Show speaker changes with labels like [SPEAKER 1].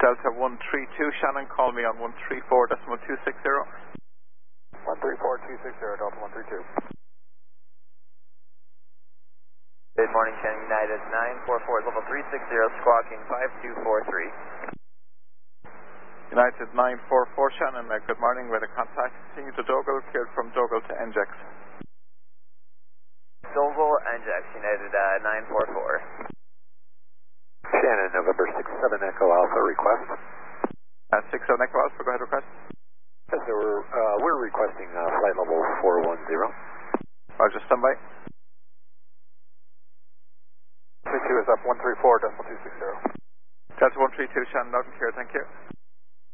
[SPEAKER 1] Delta 132, Shannon, call me on 134.260.
[SPEAKER 2] 134.260, Delta 132.
[SPEAKER 3] Good morning, Shannon United 944, level 360, squawking 5243.
[SPEAKER 1] United 944, Shannon, good morning, with a contact. Continue to Dogal, cleared from Dogal to NJX.
[SPEAKER 3] Dogal, NJX, United 944.
[SPEAKER 2] Shannon, November 67 Echo Alpha, request.
[SPEAKER 1] 67 Echo Alpha, go ahead, request.
[SPEAKER 2] Yes, sir, we're requesting flight level 410.
[SPEAKER 1] Roger, standby.
[SPEAKER 2] 32 is up 134.260.
[SPEAKER 1] Delta 132, Shannon, loud and clear, thank you.